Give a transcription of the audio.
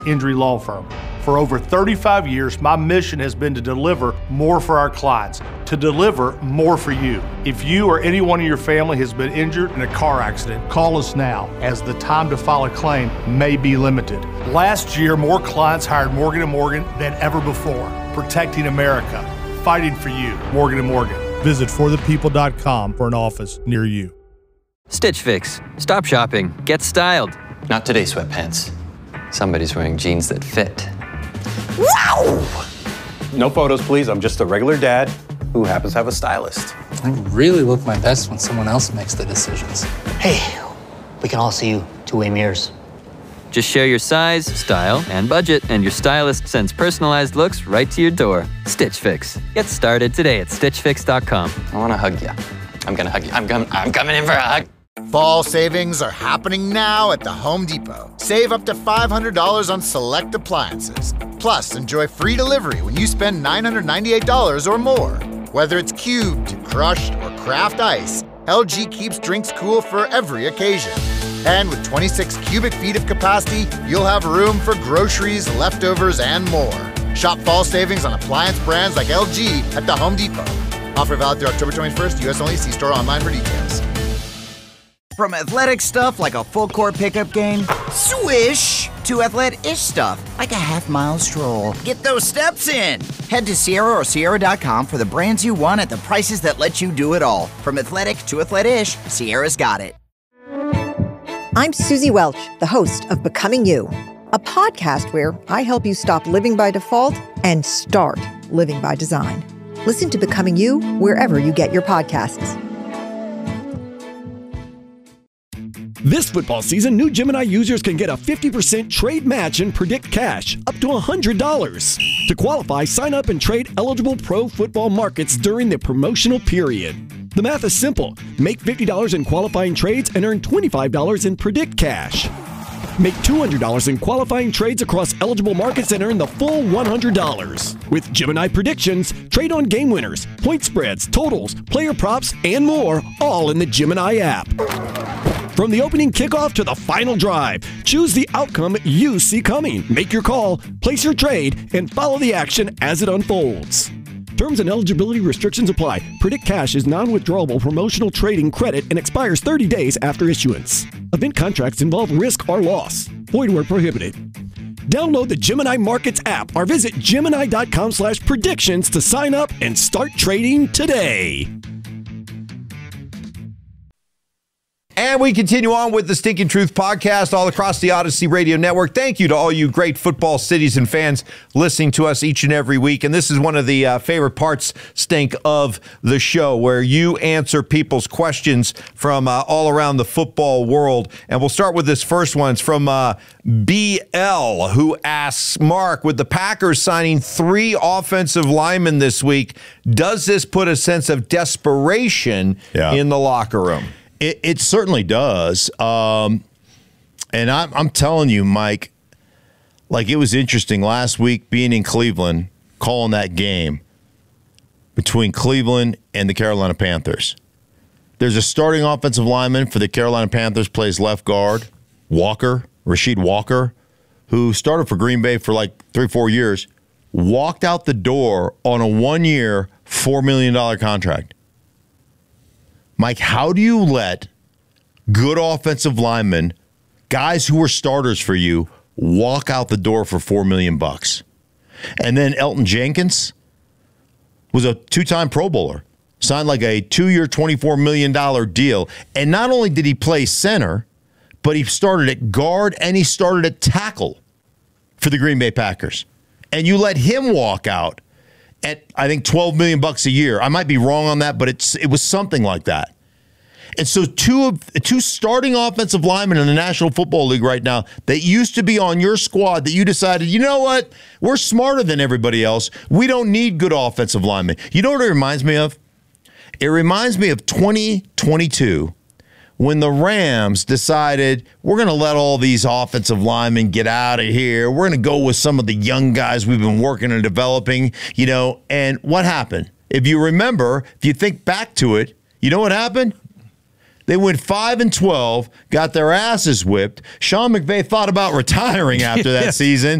Injury Law Firm. For over 35 years, my mission has been to deliver more for our clients, to deliver more for you. If you or anyone in your family has been injured in a car accident, call us now, as the time to file a claim may be limited. Last year, more clients hired Morgan & Morgan than ever before, protecting America, fighting for you. Morgan & Morgan. Visit forthepeople.com for an office near you. Stitch Fix. Stop shopping. Get styled. Not today, sweatpants. Somebody's wearing jeans that fit. Wow! No photos, please. I'm just a regular dad who happens to have a stylist. I really look my best when someone else makes the decisions. Hey, we can all see you two-way mirrors. Just share your size, style, and budget, and your stylist sends personalized looks right to your door. Stitch Fix. Get started today at StitchFix.com. I want to hug you. I'm going to hug you. I'm coming in for a hug. Fall savings are happening now at the Home Depot. Save up to $500 on select appliances. Plus, enjoy free delivery when you spend $998 or more. Whether it's cubed, crushed, or craft ice, LG keeps drinks cool for every occasion. And with 26 cubic feet of capacity, you'll have room for groceries, leftovers, and more. Shop fall savings on appliance brands like LG at the Home Depot. Offer valid through October 21st, U.S. only. See store online for details. From athletic stuff like a full-court pickup game, swish, to athletic-ish stuff like a half-mile stroll. Get those steps in. Head to Sierra or Sierra.com for the brands you want at the prices that let you do it all. From athletic to athletic-ish, Sierra's got it. I'm Susie Welch, the host of Becoming You, a podcast where I help you stop living by default and start living by design. Listen to Becoming You wherever you get your podcasts. This football season, new Gemini users can get a 50% trade match in Predict Cash, up to $100. To qualify, sign up and trade eligible pro football markets during the promotional period. The math is simple. Make $50 in qualifying trades and earn $25 in Predict Cash. Make $200 in qualifying trades across eligible markets and earn the full $100. With Gemini Predictions, trade on game winners, point spreads, totals, player props, and more, all in the Gemini app. From the opening kickoff to the final drive, choose the outcome you see coming. Make your call, place your trade, and follow the action as it unfolds. Terms and eligibility restrictions apply. Predict Cash is non-withdrawable promotional trading credit and expires 30 days after issuance. Event contracts involve risk or loss. Void where prohibited. Download the Gemini Markets app or visit Gemini.com/predictions to sign up and start trading today. And we continue on with the Stinking Truth podcast all across the Odyssey Radio Network. Thank you to all you great football cities and fans listening to us each and every week. And this is one of the favorite parts, Stink, of the show, where you answer people's questions from all around the football world. And we'll start with this first one. It's from BL, who asks, Mark, with the Packers signing 3 offensive linemen this week, does this put a sense of desperation in the locker room? It certainly does. And I'm telling you, Mike, like it was interesting last week being in Cleveland, calling that game between Cleveland and the Carolina Panthers. There's a starting offensive lineman for the Carolina Panthers, plays left guard, Rashid Walker, who started for Green Bay for like 3-4 years, walked out the door on a 1-year, $4 million contract. Mike, how do you let good offensive linemen, guys who were starters for you, walk out the door for $4 million? And then Elton Jenkins was a 2-time Pro Bowler, signed like a 2-year, $24 million deal. And not only did he play center, but he started at guard and he started at tackle for the Green Bay Packers. And you let him walk out at, I think, $12 million a year. I might be wrong on that, but it was something like that. And so two starting offensive linemen in the National Football League right now that used to be on your squad that you decided, you know what, we're smarter than everybody else. We don't need good offensive linemen. You know what it reminds me of? It reminds me of 2022 when the Rams decided we're going to let all these offensive linemen get out of here. We're going to go with some of the young guys we've been working and developing, and what happened? If you remember, if you think back to it, you know what happened? They went 5-12, got their asses whipped. Sean McVay thought about retiring after that season.